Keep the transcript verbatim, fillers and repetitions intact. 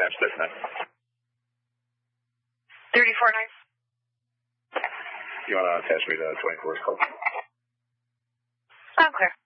dispatch thirty-nine. thirty-four nine. You want to attach me to twenty-four's call? I'm clear.